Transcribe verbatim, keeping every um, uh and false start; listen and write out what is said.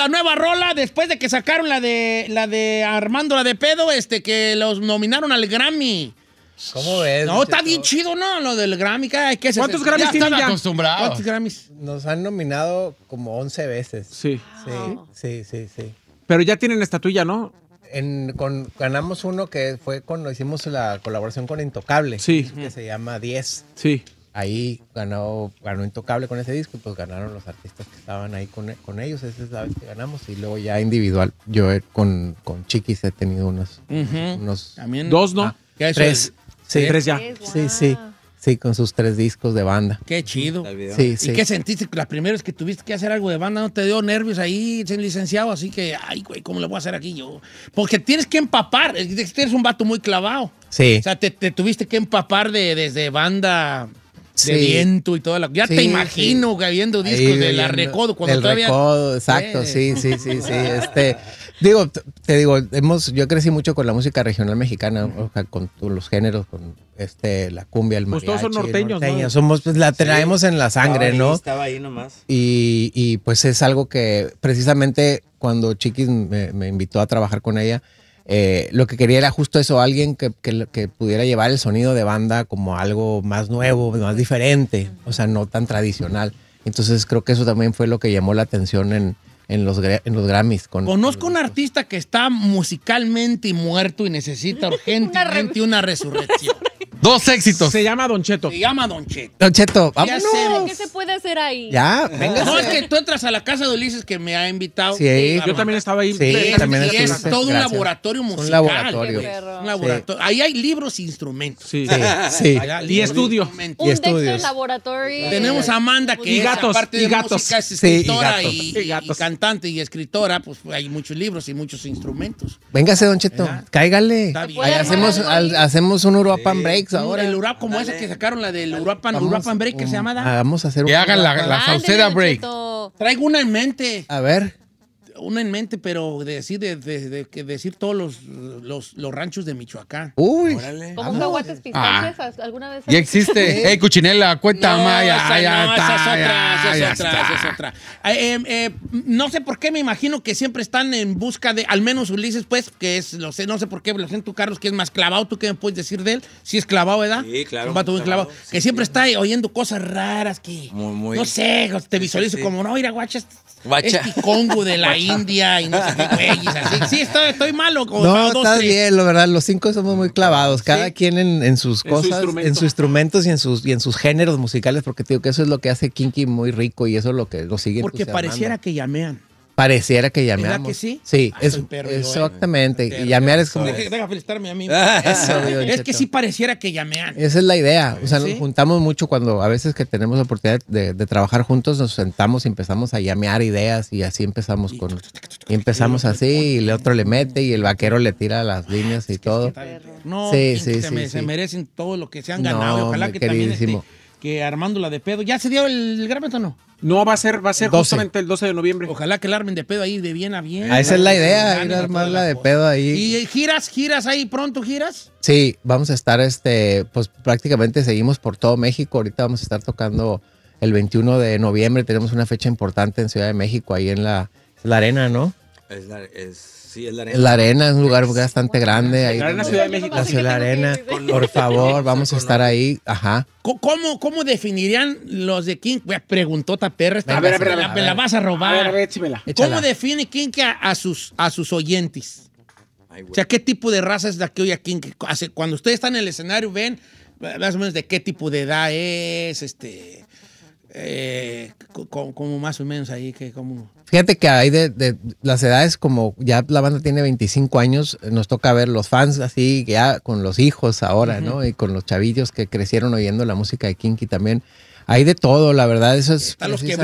la nueva rola después de que sacaron la de la de Armando la de pedo, este, que los nominaron al Grammy. ¿Cómo ves? No, está bien chido, ¿no? Lo del Grammy. ¿Qué, qué es ¿Cuántos ese? Grammys Ya tienen están ya? acostumbrados. ¿Cuántos Grammys? Nos han nominado como once veces. Sí. Wow. Sí, sí, sí, sí. Pero ya tienen estatuilla, ¿no? En, con, ganamos uno que fue cuando hicimos la colaboración con Intocable. Sí. Que se llama diez. Sí. Ahí ganó, ganó Intocable con ese disco y pues ganaron los artistas que estaban ahí con, con ellos. Esa es la vez que ganamos. Y luego ya individual. Yo he- con, con Chiquis he tenido unos... Ujú. unos También. Dos, ¿no? Ah, ¿Qué es tres. eso? Sí, Tres ya. Es, Sí, wow. sí. Sí, con sus tres discos de banda. Qué chido. El video. Sí, ¿Y sí. qué sentiste la primera vez que tuviste que hacer algo de banda? ¿No te dio nervios ahí, ser licenciado? Así que, ay, güey, ¿cómo le voy a hacer aquí yo? Porque tienes que empapar. Eres un vato muy clavado. Sí. O sea, te, te tuviste que empapar de, desde banda de Sí. viento y todo. La, ya Sí, te imagino que viendo Ahí discos de la viendo- Recodo. Cuando del todavía... Recodo, exacto, Eh. sí, sí, sí, sí. Este, digo, t- te digo, hemos, yo crecí mucho con la música regional mexicana, o sea, con t- los géneros, con este, la cumbia, el Pues mariachi. todos son el norteños, ¿no? norteño. Somos, pues la traemos en la sangre, Estaba ahí, ¿no? Estaba ahí nomás. Y, y, pues es algo que precisamente cuando Chiquis me, me invitó a trabajar con ella, eh, lo que quería era justo eso, alguien que, que, que pudiera llevar el sonido de banda como algo más nuevo, más diferente, o sea, no tan tradicional. Entonces creo que eso también fue lo que llamó la atención en, en, los, gra- en los Grammys. Con, Conozco un artista que está musicalmente muerto y necesita urgentemente una resurrección. Dos éxitos. Se llama Don Cheto. Se llama Don Cheto. Don Cheto, Ya sé. vámonos. ¿Qué se puede hacer ahí? Ya, venga. No, es que tú entras a la casa de Ulises que me ha invitado. Sí. Yo también estaba ahí. Sí, Sí, también y es estuviste. todo un Gracias. laboratorio Un musical. laboratorio. Qué perro. Un laboratorio. Ahí hay libros e instrumentos. Sí. Sí, sí. Allá, Y libros estudio. instrumentos. Y Un Dexter estudios. Laboratory. Tenemos a Amanda, que Y es, gatos, aparte y de gatos. música, es Sí, y escritora gatos. y, Y y- gatos. y cantante y escritora, pues hay muchos libros y muchos instrumentos. Véngase, Don Cheto, Ya. cáigale. Está bien. Ahí ¿Puede hacemos, armar algo ahí? al- hacemos un Uruapan Breaks Ahora ahora. el Urap, como esa que sacaron, la del Uruapan, Vamos, Uruapan Break, que se llama. ¿da? Vamos a hacer Que hagan la, la Ándale, Sauceda Don Break. Cheto. Traigo una en mente, A ver. una en mente, pero de decir, de, de- de- que decir todos los, los, los ranchos de Michoacán. Uy. ¿Como cacahuates pistaches? ¿Alguna vez? Ya existe. Ey, Cuchinela, cuenta No, más. Ya, esa ya no, está, esa es otra, ya, esa es ya otra, está. esa es otra. Eh, eh, eh, no sé por qué, me imagino que siempre están en busca de, al menos Ulises, pues, que es, lo sé, no sé por qué, lo siento, Carlos, que es más clavado. ¿Tú qué me puedes decir de él? Si es clavado, ¿verdad? Sí, claro, Un vato muy clavado, clavado. sí, que siempre sí. está ahí oyendo cosas raras que, Muy, muy- no sé, te visualizo sí. como, no, mira, guacha, es, Guacha. es Congo de la India y no sé qué güeyes, así. Sí, estoy, estoy malo. Como No, dos, está tres. bien, la verdad. Los cinco somos muy clavados. Cada Sí. quien en, en sus En su cosas, instrumento. en sus instrumentos y en sus, y en sus géneros musicales, porque te digo que eso es lo que hace Kinky muy rico y eso es lo que lo sigue Porque entusiasmando. pareciera que llamean. Pareciera que llameamos. ¿Verdad que sí? Sí, Ah, es, soy perro yo, eh. exactamente. Perro. Y llamear es como... Deja, deja felicitarme a mí. Eso, Don es Cheto. que sí pareciera que llamean. Esa es la idea. O sea, ¿Sí? nos juntamos mucho cuando a veces que tenemos la oportunidad de, de trabajar juntos, nos sentamos y empezamos a llamear ideas y así empezamos con... Y empezamos así y el otro le mete y el vaquero le tira las líneas y todo. No, Sí, sí, sí, se, sí, me- sí. se merecen todo lo que se han No, ganado. y ojalá mi que también queridísimo. este, que Armando la de pedo. ¿Ya se dio el, el Grammy o no? No, va a ser, va a ser doce. justamente el doce de noviembre. Ojalá que la armen de pedo ahí de bien a bien. Ah, esa es la idea, Ganen ir a a armarla toda la de cosa. pedo ahí. ¿Y giras, giras ahí pronto, giras? Sí, vamos a estar, este, pues prácticamente seguimos por todo México. Ahorita vamos a estar tocando el veintiuno de noviembre. Tenemos una fecha importante en Ciudad de México, ahí en la, la arena, ¿no? Es la, es, sí, es la arena. La arena es un lugar bastante grande. Ahí La Arena donde- Ciudad de México. La Ciudad de la Arena. Con Por favor, vamos a estar ahí. Ajá. Co- ¿Cómo, cómo definirían los de King? Preguntota perra. Esta A ver, me a ver, a la- ver, me la a ver. vas a A ver, a robar. ver, échimela. ¿Cómo Échala. define King a, a sus, a sus oyentes? Ay, güey. O sea, ¿qué tipo de raza es la que oye a King? Hace- Cuando ustedes están en el escenario, ven más o menos de qué tipo de edad es, este, eh, co- co- como más o menos ahí, que como... Fíjate que hay de, de las edades, como ya la banda tiene veinticinco años, nos toca ver los fans así, ya con los hijos ahora, ¿no? Y con los chavillos que crecieron oyendo la música de Kinky también. Hay de todo, la verdad, eso es... Están los que precisamente-